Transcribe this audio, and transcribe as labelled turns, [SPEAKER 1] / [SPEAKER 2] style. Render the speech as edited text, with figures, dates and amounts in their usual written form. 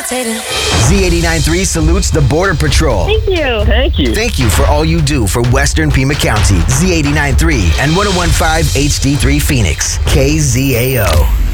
[SPEAKER 1] levitating.
[SPEAKER 2] Z89.3 salutes the Border Patrol.
[SPEAKER 3] Thank you.
[SPEAKER 4] Thank you.
[SPEAKER 2] Thank you for all you do for Western Pima County. Z89.3 and 101.5 HD3 Phoenix. KZAO.